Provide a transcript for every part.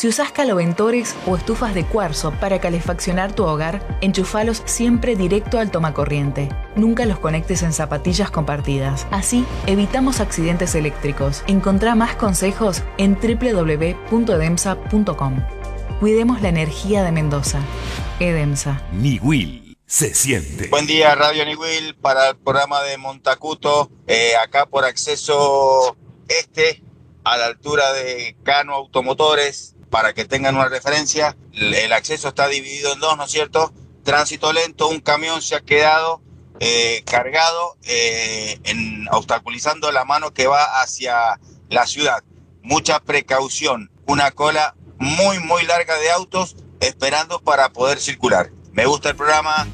Si usás caloventores o estufas de cuarzo para calefaccionar tu hogar, enchufalos siempre directo al tomacorriente. Nunca los conectes en zapatillas compartidas. Así, evitamos accidentes eléctricos. Encontrá más consejos en www.edemsa.com. Cuidemos la energía de Mendoza. Edemsa. Niwil se siente. Buen día, Radio Niwil, para el programa de Montacuto, acá por acceso a la altura de Cano Automotores, para que tengan una referencia. El acceso está dividido en dos, ¿no es cierto? Tránsito lento, un camión se ha quedado cargado, obstaculizando la mano que va hacia la ciudad. Mucha precaución, una cola muy larga de autos esperando para poder circular. Me gusta el programa.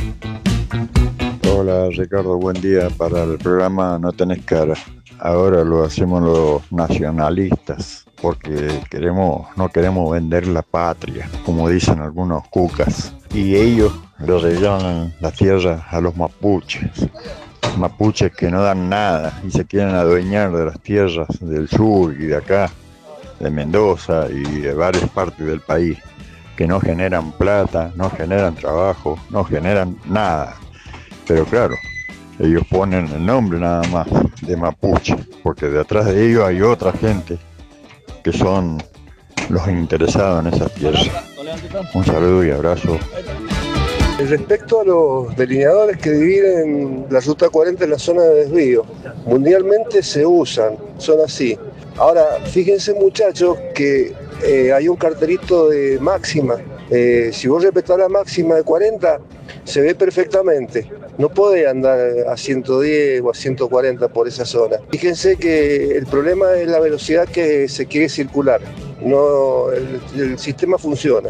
Hola Ricardo, buen día. Para el programa No Tenés Cara. Ahora lo hacemos los nacionalistas porque no queremos vender la patria, como dicen algunos cucas. Y ellos le regalan la tierra a los mapuches. Mapuches que no dan nada y se quieren adueñar de las tierras del sur y de acá, de Mendoza y de varias partes del país, que no generan plata, no generan trabajo, no generan nada. Pero claro, ellos ponen el nombre nada más de mapuche, porque detrás de ellos hay otra gente que son los interesados en esas tierras. Un saludo y abrazo. Respecto a los delineadores que dividen la Ruta 40 en la zona de desvío, mundialmente se usan, son así. Ahora, fíjense muchachos que hay un cartelito de máxima. Si vos respetás la máxima de 40, se ve perfectamente. No podés andar a 110 o a 140 por esa zona. Fíjense que el problema es la velocidad que se quiere circular. No, el sistema funciona.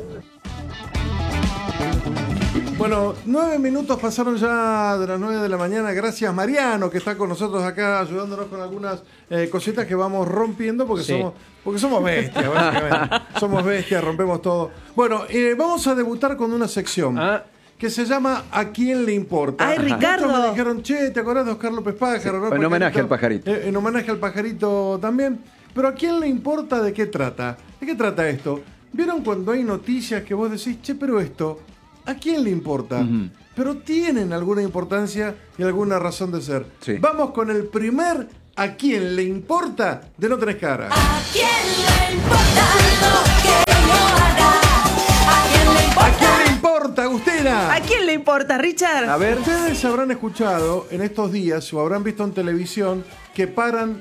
Bueno, 9 minutos pasaron ya de las 9 de la mañana. Gracias Mariano, que está con nosotros acá ayudándonos con algunas cositas que vamos rompiendo porque somos bestias, básicamente. Somos bestias, rompemos todo. Bueno, vamos a debutar con una sección que se llama ¿A quién le importa? ¡Ay, Ricardo! Me dijeron, che, ¿te acordás de Oscar López Pájaro? Sí, ¿no? en homenaje al pajarito. En homenaje al pajarito también. Pero ¿a quién le importa de qué trata? ¿De qué trata esto? ¿Vieron cuando hay noticias que vos decís, che, pero esto, ¿a quién le importa? Uh-huh. Pero tienen alguna importancia y alguna razón de ser. Sí. Vamos con el primer ¿a quién le importa? De No Tenés Cara. ¿A quién le importa lo que yo haga? ¿A quién le importa? ¿A quién le importa, Agustina? ¿A quién le importa, Richard? A ver, ustedes habrán escuchado en estos días o habrán visto en televisión que pararon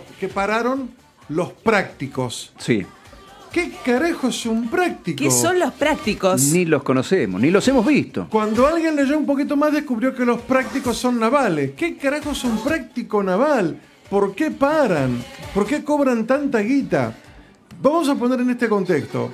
los prácticos. Sí. ¿Qué carajo es un práctico? ¿Qué son los prácticos? Ni los conocemos, ni los hemos visto. Cuando alguien leyó un poquito más descubrió que los prácticos son navales. ¿Qué carajo es un práctico naval? ¿Por qué paran? ¿Por qué cobran tanta guita? Vamos a poner en este contexto.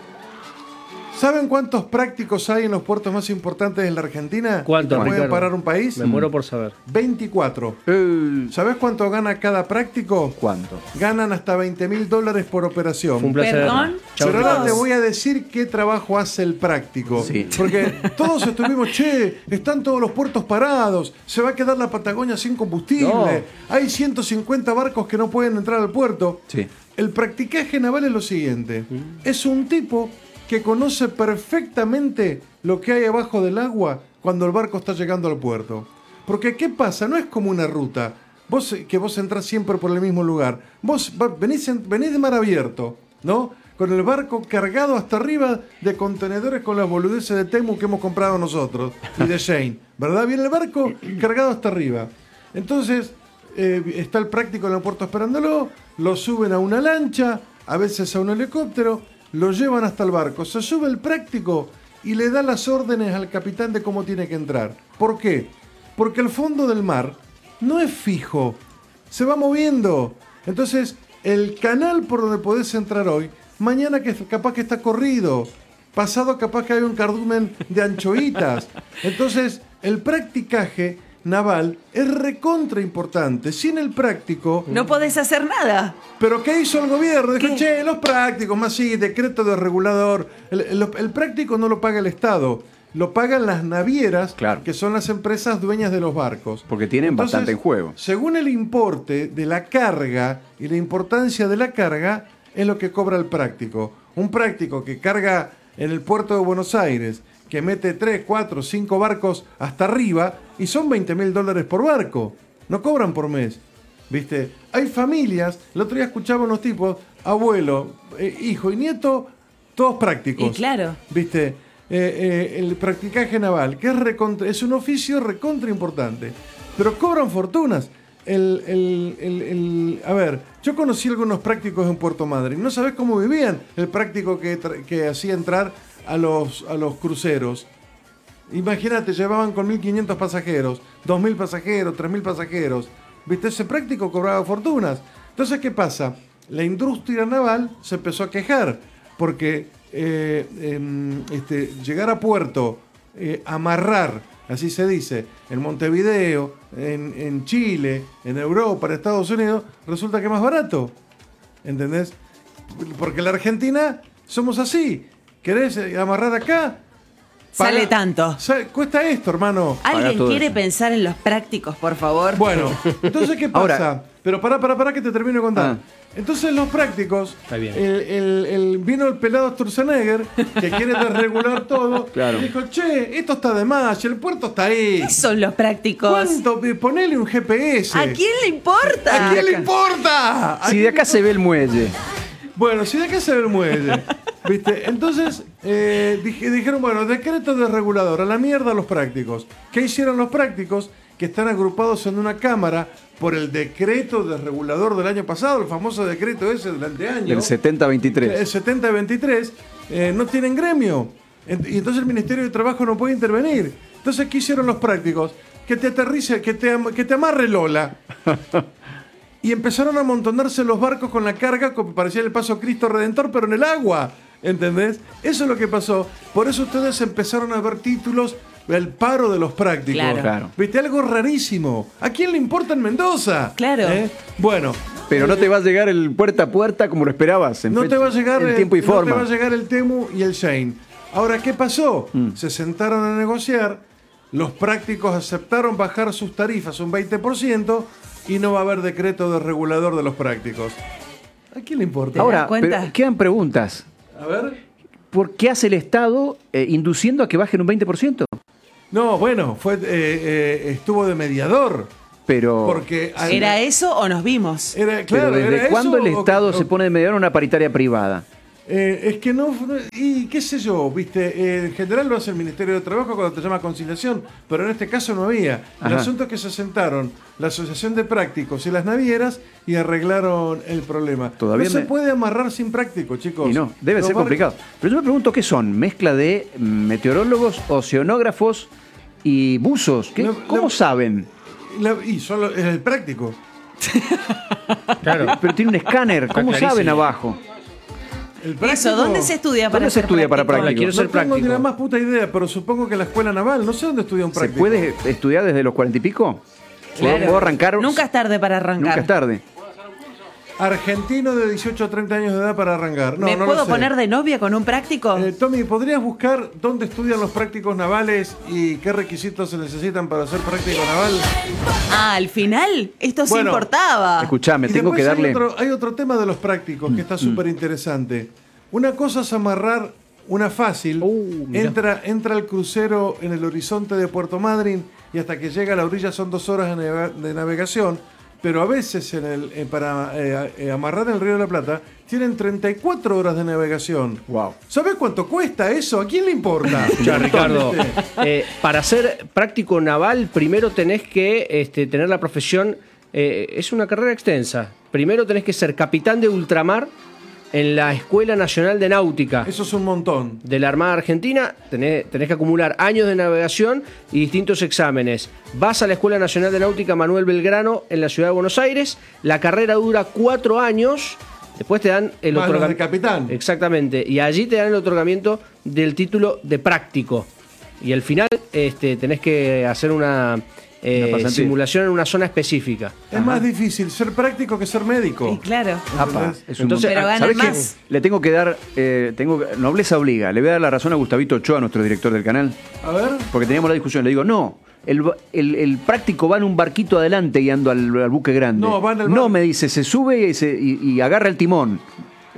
¿Saben cuántos prácticos hay en los puertos más importantes de la Argentina? ¿Cuántos, ¿Pueden Ricardo? parar un país? Me muero por saber. 24. ¿Sabés cuánto gana cada práctico? ¿Cuánto? Ganan hasta $20,000 por operación. Fue un placer. ¿Perdón? Pero ahora te voy a decir qué trabajo hace el práctico. Sí. Porque todos estuvimos, están todos los puertos parados, se va a quedar la Patagonia sin combustible, hay 150 barcos que no pueden entrar al puerto. Sí. El practicaje naval es lo siguiente. Es un tipo que conoce perfectamente lo que hay abajo del agua cuando el barco está llegando al puerto. Porque ¿qué pasa? No es como una ruta. Vos entrás siempre por el mismo lugar. Vos venís de mar abierto, ¿no? Con el barco cargado hasta arriba de contenedores con las boludeces de Temu que hemos comprado nosotros y de Shane, ¿verdad? Viene el barco cargado hasta arriba. Entonces, está el práctico en el puerto esperándolo, lo suben a una lancha, a veces a un helicóptero, lo llevan hasta el barco, se sube el práctico y le da las órdenes al capitán de cómo tiene que entrar. ¿Por qué? Porque el fondo del mar no es fijo, se va moviendo. Entonces, el canal por donde podés entrar hoy, mañana capaz que está corrido, pasado capaz que hay un cardumen de anchoitas. Entonces, el practicaje naval es recontra importante. Sin el práctico no podés hacer nada. ¿Pero qué hizo el gobierno? Dijo, los prácticos, más sí, decreto de regulador. El práctico no lo paga el Estado, lo pagan las navieras, claro, que son las empresas dueñas de los barcos. Porque tienen bastante en juego. Según el importe de la carga y la importancia de la carga, es lo que cobra el práctico. un práctico que carga en el puerto de Buenos Aires, que mete 3, 4, 5 barcos hasta arriba, y son $20.000 por barco. No cobran por mes. ¿Viste? Hay familias, el otro día escuchaba unos tipos, abuelo, hijo y nieto, todos prácticos. Y claro. ¿Viste? El practicaje naval, que es un oficio recontra importante, pero cobran fortunas. A ver, yo conocí algunos prácticos en Puerto Madryn. No sabés cómo vivían el práctico que hacía entrar a los cruceros. Imagínate, llevaban con 1.500 pasajeros, 2.000 pasajeros, 3.000 pasajeros. ¿Viste? Ese práctico cobraba fortunas. Entonces, ¿qué pasa? La industria naval se empezó a quejar porque llegar a puerto, amarrar, así se dice, en Montevideo, en Chile, en Europa, en Estados Unidos, resulta que es más barato. ¿Entendés? Porque la Argentina somos así. ¿Querés amarrar acá? Sale tanto. Cuesta esto, hermano. ¿Alguien quiere pensar en los prácticos, por favor? Bueno, entonces, ¿qué pasa? Ahora, pero pará que te termino de contar. Entonces los prácticos, vino el pelado Sturzenegger, que quiere desregular todo, claro. Y dijo, che, esto está de más, el puerto está ahí. ¿Qué son los prácticos? ¿Cuánto? Ponele un GPS. ¿A quién le importa? ¿A quién le importa? Si de acá se ve el muelle. Bueno, si de acá se ve el muelle. ¿Viste? Entonces dijeron, bueno, decreto desregulador, a la mierda los prácticos. ¿Qué hicieron los prácticos? Que están agrupados en una cámara por el decreto desregulador del año pasado, el famoso decreto ese del anteaño. El 70-23. El 70-23, no tienen gremio. Y entonces el Ministerio de Trabajo no puede intervenir. Entonces, ¿qué hicieron los prácticos? Que te aterrice, que te amarre Lola. Y empezaron a amontonarse los barcos con la carga, como parecía el Paso Cristo Redentor, pero en el agua. ¿Entendés? Eso es lo que pasó. Por eso ustedes empezaron a ver títulos del paro de los prácticos. Claro. ¿Viste? Algo rarísimo. ¿A quién le importa en Mendoza? Claro. Bueno. Pero no te va a llegar el puerta a puerta como lo esperabas. No te va a llegar en tiempo y forma. No te va a llegar el Temu y el Shane. Ahora, ¿qué pasó? Se sentaron a negociar. Los prácticos aceptaron bajar sus tarifas un 20% y no va a haber decreto de regulador de los prácticos. ¿A quién le importa? Ahora, pero quedan preguntas. A ver. ¿Por qué hace el Estado induciendo a que bajen un 20%? No, bueno, estuvo de mediador. Pero porque ¿era eso o nos vimos? Claro, pero ¿desde cuándo el Estado se pone de mediador en una paritaria privada? Es que no, y qué sé yo, viste, en general lo hace el Ministerio de Trabajo cuando te llama conciliación, pero en este caso no había. El asunto es que se sentaron la Asociación de Prácticos y las navieras y arreglaron el problema. No se puede amarrar sin práctico, chicos. Y no, debe ser complicado. Pero yo me pregunto, ¿qué son? ¿Mezcla de meteorólogos, oceanógrafos y buzos? ¿Cómo saben? Es el práctico. Claro. Pero tiene un escáner, ¿cómo saben abajo? Eso, ¿dónde se estudia para ser práctico? Quiero ser práctico. No tengo ni la más puta idea, pero supongo que la escuela naval, no sé dónde estudia un práctico. ¿Se puede estudiar desde los 40 y pico? Claro. ¿Puedo arrancar? Nunca es tarde para arrancar. Nunca es tarde. Argentino de 18 a 30 años de edad para arrancar. ¿Me puedo poner de novia con un práctico? Tommy, ¿podrías buscar dónde estudian los prácticos navales y qué requisitos se necesitan para ser práctico naval? Ah, al final, esto sí importaba. Escuchame, tengo que darle... Hay otro tema de los prácticos que está súper interesante. Una cosa es amarrar una fácil, entra al crucero en el horizonte de Puerto Madryn y hasta que llega a la orilla son 2 horas de navegación. Pero a veces para amarrar el Río de la Plata tienen 34 horas de navegación. Wow. ¿Sabés cuánto cuesta eso? ¿A quién le importa? Ya, Ricardo, para ser práctico naval, primero tenés que tener la profesión. Es una carrera extensa. Primero tenés que ser capitán de ultramar en la Escuela Nacional de Náutica. Eso es un montón. De la Armada Argentina, tenés que acumular años de navegación y distintos exámenes. Vas a la Escuela Nacional de Náutica Manuel Belgrano en la ciudad de Buenos Aires. La carrera dura 4 años. Después te dan el otorgamiento de capitán. Exactamente. Y allí te dan el otorgamiento del título de práctico. Y al final tenés que hacer una simulación en una zona específica. Es más difícil ser práctico que ser médico. Sí, claro. Entonces, pero ganan más. Le tengo que dar, nobleza obliga, le voy a dar la razón a Gustavito Ochoa, nuestro director del canal. A ver. Porque teníamos la discusión, le digo, no, el práctico va en un barquito adelante guiando al buque grande. No, va en el No, me dice, se sube y agarra el timón.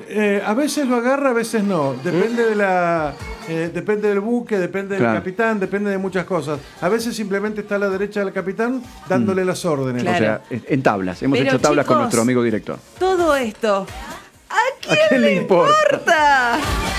A veces lo agarra, a veces no. Depende depende del buque, depende del capitán, depende de muchas cosas. A veces simplemente está a la derecha del capitán dándole las órdenes. Claro. O sea, en tablas. Hemos hecho tablas, chicos, con nuestro amigo director. Todo esto, ¿a quién le importa?